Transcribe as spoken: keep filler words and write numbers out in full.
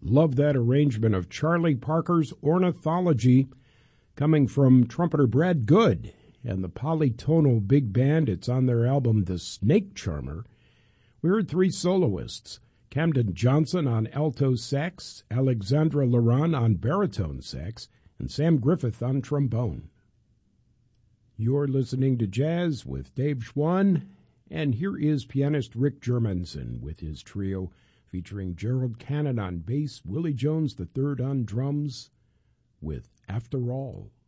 Love that arrangement of Charlie Parker's Ornithology, coming from trumpeter Brad Good and the Polytonal Big Band. It's on their album The Snake Charmer. We heard three soloists, Camden Johnson on alto sax, Alexandra Laran on baritone sax, and Sam Griffith on trombone. You're listening to Jazz with Dave Schwann, and here is pianist Rick Germanson with his trio featuring Gerald Cannon on bass, Willie Jones the third on drums, with After All.